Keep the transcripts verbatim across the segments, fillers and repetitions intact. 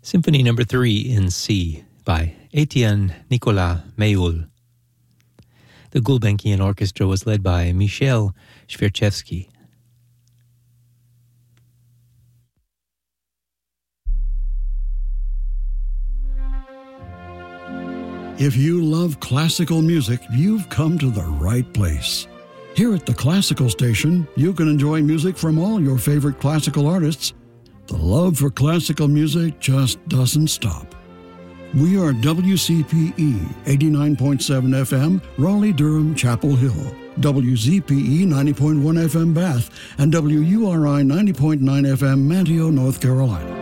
Symphony Number Three in C by Etienne Nicolas Méhul. The Gulbenkian Orchestra was led by Michel Shverchevsky. If you love classical music, you've come to the right place. Here at the Classical Station, you can enjoy music from all your favorite classical artists. The love for classical music just doesn't stop. We are W C P E eighty-nine point seven F M, Raleigh-Durham, Chapel Hill, W Z P E ninety point one F M, Bath, and W U R I ninety point nine F M, Manteo, North Carolina.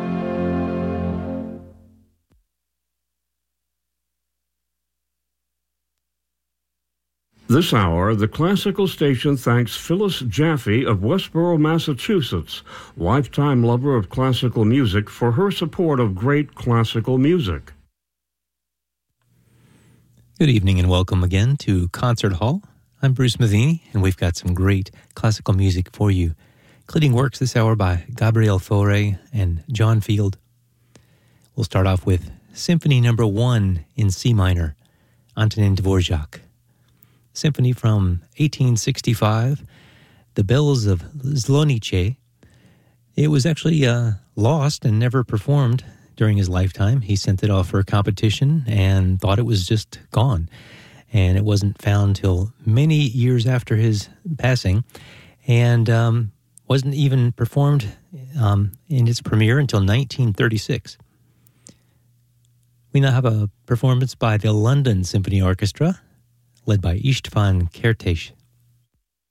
This hour, the Classical Station thanks Phyllis Jaffe of Westborough, Massachusetts, lifetime lover of classical music, for her support of great classical music. Good evening and welcome again to Concert Hall. I'm Bruce Matheny, and we've got some great classical music for you, including works this hour by Gabriel Fauré and John Field. We'll start off with Symphony Number One in C minor, Antonin Dvorak. Symphony from eighteen sixty-five, The Bells of Zlonice. It was actually uh, lost and never performed during his lifetime. He sent it off for a competition and thought it was just gone. And it wasn't found till many years after his passing, and um, wasn't even performed um, in its premiere until nineteen thirty-six. We now have a performance by the London Symphony Orchestra, led by István Kertész.